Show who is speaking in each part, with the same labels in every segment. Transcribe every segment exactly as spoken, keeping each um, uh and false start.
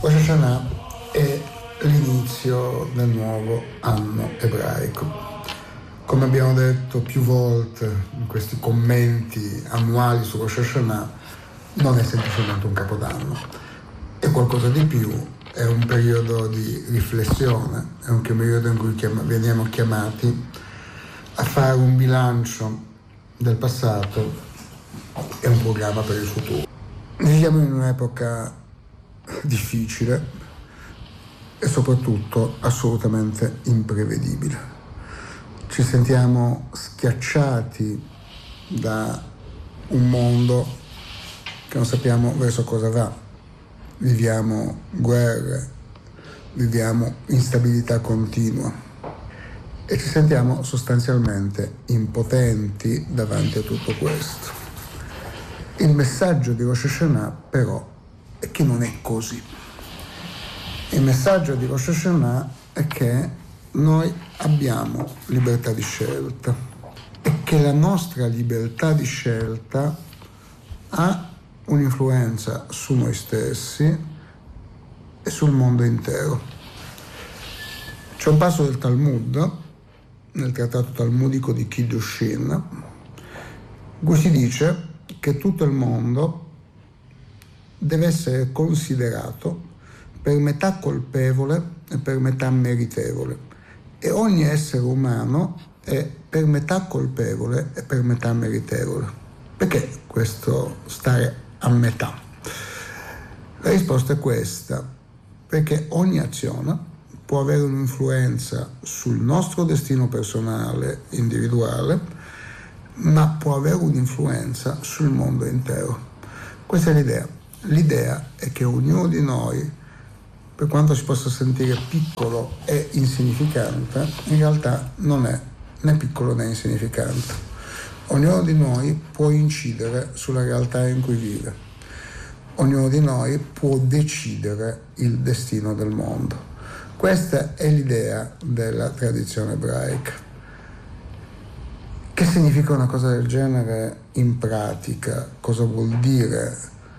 Speaker 1: Rosh Hashanah è l'inizio del nuovo anno ebraico. Come abbiamo detto più volte in questi commenti annuali su Rosh Hashanah, non è semplicemente un capodanno, è qualcosa di più, è un periodo di riflessione, è un periodo in cui chiam- veniamo chiamati a fare un bilancio del passato e un programma per il futuro. Viviamo in un'epoca difficile e soprattutto assolutamente imprevedibile. Ci sentiamo schiacciati da un mondo che non sappiamo verso cosa va. Viviamo guerre, viviamo instabilità continua e ci sentiamo sostanzialmente impotenti davanti a tutto questo. Il messaggio di Rosh Hashanah però è che non è così. Il messaggio di Rosh Hashanah è che noi abbiamo libertà di scelta e che la nostra libertà di scelta ha un'influenza su noi stessi e sul mondo intero. C'è un passo del Talmud, nel trattato talmudico di Kiddushin, in cui si dice che tutto il mondo deve essere considerato per metà colpevole e per metà meritevole. E ogni essere umano è per metà colpevole e per metà meritevole. Perché questo stare a metà? La risposta è questa: perché ogni azione può avere un'influenza sul nostro destino personale, individuale, ma può avere un'influenza sul mondo intero. Questa è l'idea. L'idea è che ognuno di noi, per quanto si possa sentire piccolo e insignificante, in realtà non è né piccolo né insignificante. Ognuno di noi può incidere sulla realtà in cui vive. Ognuno di noi può decidere il destino del mondo. Questa è l'idea della tradizione ebraica. Che significa una cosa del genere in pratica? Cosa vuol dire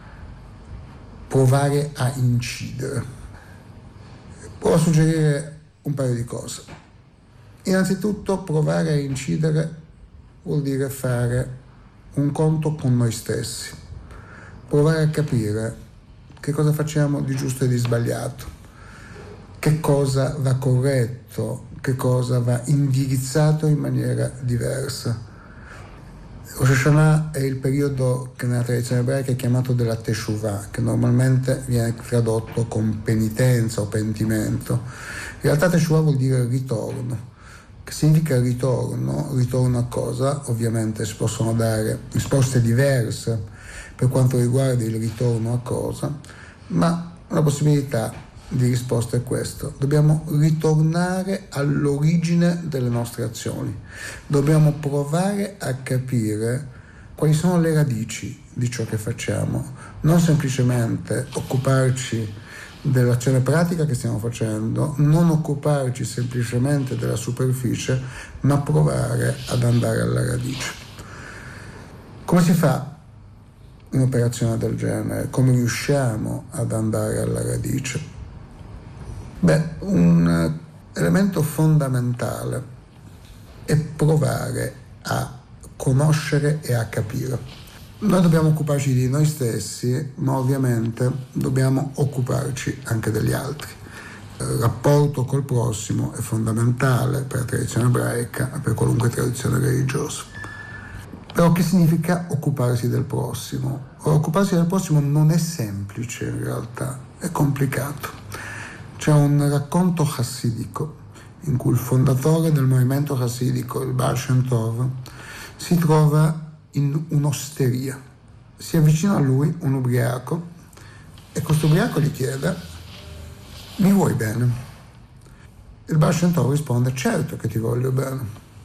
Speaker 1: provare a incidere? Provo a suggerire un paio di cose. Innanzitutto, provare a incidere vuol dire fare un conto con noi stessi, provare a capire che cosa facciamo di giusto e di sbagliato, che cosa va corretto, che cosa va indirizzato in maniera diversa. Rosh Hashanah è il periodo che nella tradizione ebraica è chiamato della Teshuvah, che normalmente viene tradotto con penitenza o pentimento. In realtà Teshuvah vuol dire ritorno. Che significa ritorno? Ritorno a cosa? Ovviamente si possono dare risposte diverse per quanto riguarda il ritorno a cosa, ma una possibilità di risposta è questo: dobbiamo ritornare all'origine delle nostre azioni, dobbiamo provare a capire quali sono le radici di ciò che facciamo, non semplicemente occuparci dell'azione pratica che stiamo facendo, non occuparci semplicemente della superficie, ma provare ad andare alla radice. Come si fa un'operazione del genere? Come riusciamo ad andare alla radice? Beh, un elemento fondamentale è provare a conoscere e a capire. Noi dobbiamo occuparci di noi stessi, ma ovviamente dobbiamo occuparci anche degli altri. Il rapporto col prossimo è fondamentale per la tradizione ebraica e per qualunque tradizione religiosa. Però che significa occuparsi del prossimo? Occuparsi del prossimo non è semplice in realtà, è complicato. C'è un racconto chassidico in cui il fondatore del movimento chassidico, il Baal Shem Tov, si trova in un'osteria. Si avvicina a lui un ubriaco e questo ubriaco gli chiede: mi vuoi bene? Il Baal Shem Tov risponde: certo che ti voglio bene.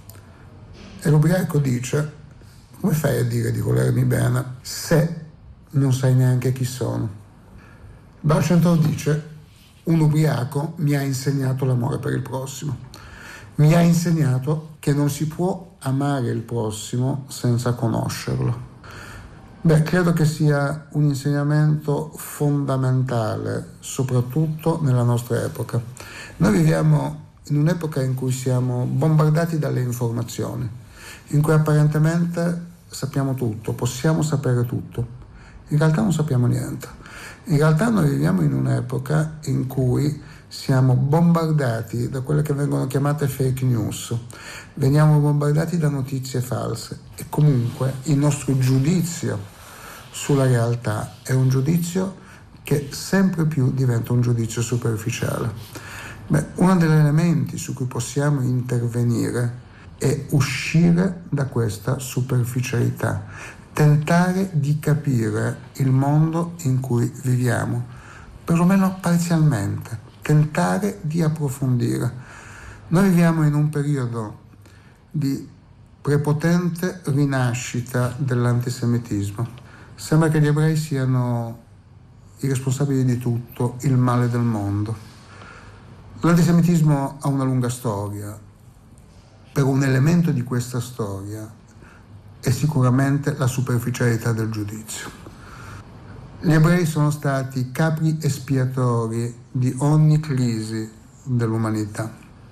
Speaker 1: E l'ubriaco dice: come fai a dire di volermi bene se non sai neanche chi sono? Il Baal Shem Tov dice: un ubriaco mi ha insegnato l'amore per il prossimo, mi ha insegnato che non si può amare il prossimo senza conoscerlo. Beh, credo che sia un insegnamento fondamentale, soprattutto nella nostra epoca. Noi viviamo in un'epoca in cui siamo bombardati dalle informazioni, in cui apparentemente sappiamo tutto, possiamo sapere tutto. In realtà non sappiamo niente. In realtà noi viviamo in un'epoca in cui siamo bombardati da quelle che vengono chiamate fake news, veniamo bombardati da notizie false e comunque il nostro giudizio sulla realtà è un giudizio che sempre più diventa un giudizio superficiale. Beh, uno degli elementi su cui possiamo intervenire è uscire da questa superficialità, tentare di capire il mondo in cui viviamo, perlomeno parzialmente, tentare di approfondire. Noi viviamo in un periodo di prepotente rinascita dell'antisemitismo. Sembra che gli ebrei siano i responsabili di tutto, il male del mondo. L'antisemitismo ha una lunga storia. Per un elemento di questa storia è sicuramente la superficialità del giudizio. Gli ebrei sono stati capri espiatori di ogni crisi dell'umanità.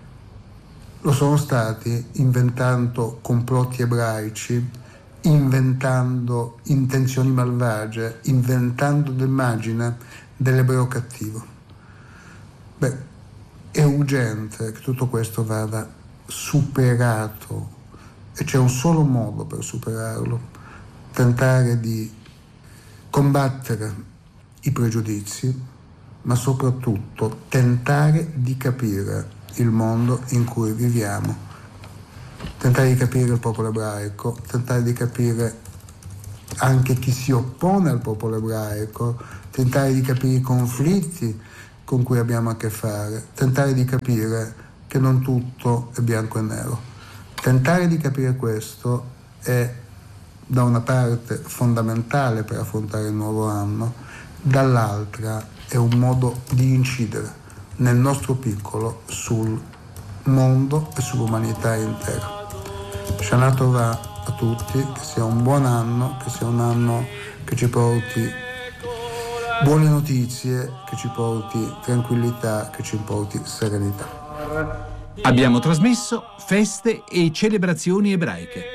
Speaker 1: Lo sono stati inventando complotti ebraici, inventando intenzioni malvagie, inventando l'immagine dell'ebreo cattivo. Beh, è urgente che tutto questo vada superato e c'è un solo modo per superarlo: tentare di combattere i pregiudizi, ma soprattutto tentare di capire il mondo in cui viviamo, tentare di capire il popolo ebraico, tentare di capire anche chi si oppone al popolo ebraico, tentare di capire i conflitti con cui abbiamo a che fare, tentare di capire che non tutto è bianco e nero. Tentare di capire questo è da una parte fondamentale per affrontare il nuovo anno, dall'altra è un modo di incidere nel nostro piccolo sul mondo e sull'umanità intera. Shana Tova a tutti, che sia un buon anno, che sia un anno che ci porti buone notizie, che ci porti tranquillità, che ci porti serenità.
Speaker 2: Abbiamo trasmesso Feste e celebrazioni ebraiche.